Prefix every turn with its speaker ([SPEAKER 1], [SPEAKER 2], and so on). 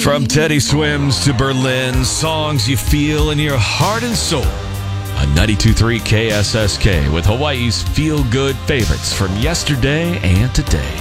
[SPEAKER 1] From Teddy Swims to Berlin, songs you feel in your heart and soul. On 92.3 KSSK with Hawaii's feel-good favorites from yesterday and today.